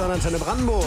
an Antenne Brandenburg.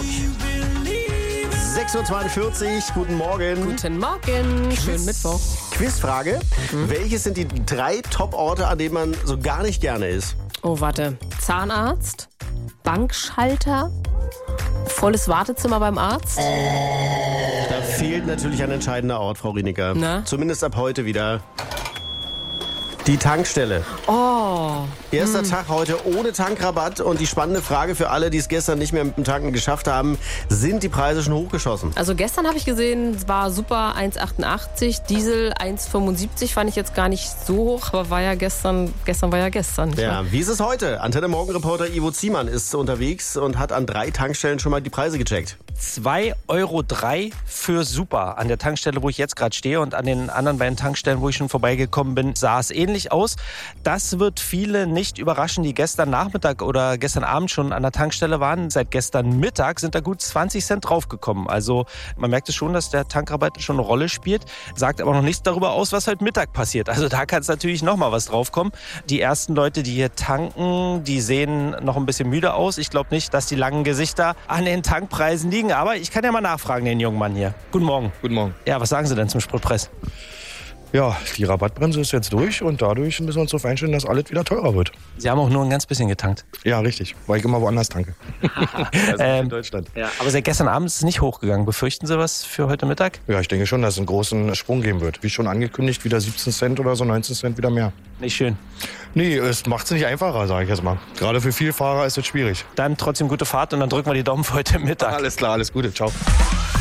6.42 Uhr, guten Morgen. Guten Morgen, schönen Mittwoch. Quizfrage. Welches sind die 3 Top-Orte, an denen man so gar nicht gerne ist? Oh, warte. Zahnarzt, Bankschalter, volles Wartezimmer beim Arzt. Da fehlt natürlich ein entscheidender Ort, Frau Rienecker. Na? Zumindest ab heute wieder. Die Tankstelle. Oh. Erster Tag heute ohne Tankrabatt und die spannende Frage für alle, die es gestern nicht mehr mit dem Tanken geschafft haben, sind die Preise schon hochgeschossen? Also gestern habe ich gesehen, es war super 1,88, Diesel 1,75 fand ich jetzt gar nicht so hoch, aber war ja gestern war ja gestern. Nicht Ja, wahr? wie ist es heute? Antenne Morgenreporter Ivo Ziemann ist unterwegs und hat an 3 Tankstellen schon mal die Preise gecheckt. 2,03 Euro für Super. An der Tankstelle, wo ich jetzt gerade stehe, und an den anderen beiden Tankstellen, wo ich schon vorbeigekommen bin, sah es ähnlich aus. Das wird viele nicht überraschen, die gestern Nachmittag oder gestern Abend schon an der Tankstelle waren. Seit gestern Mittag sind da gut 20 Cent draufgekommen. Also man merkt es schon, dass der Tankrabatt schon eine Rolle spielt. Sagt aber noch nichts darüber aus, was heute Mittag passiert. Also da kann es natürlich noch mal was draufkommen. Die ersten Leute, die hier tanken, die sehen noch ein bisschen müde aus. Ich glaube nicht, dass die langen Gesichter an den Tankpreisen liegen. Aber ich kann ja mal nachfragen, den jungen Mann hier. Guten Morgen. Guten Morgen. Ja, was sagen Sie denn zum Spritpreis? Ja, die Rabattbremse ist jetzt durch und dadurch müssen wir uns darauf einstellen, dass alles wieder teurer wird. Sie haben auch nur ein ganz bisschen getankt. Ja, richtig, weil ich immer woanders tanke. Also nicht in Deutschland. Ja, aber seit gestern Abend ist es nicht hochgegangen. Befürchten Sie was für heute Mittag? Ja, ich denke schon, dass es einen großen Sprung geben wird. Wie schon angekündigt, wieder 17 Cent oder so, 19 Cent wieder mehr. Nicht schön. Nee, es macht es nicht einfacher, sage ich jetzt mal. Gerade für Vielfahrer ist es schwierig. Dann trotzdem gute Fahrt und dann drücken wir die Daumen für heute Mittag. Alles klar, alles Gute, ciao.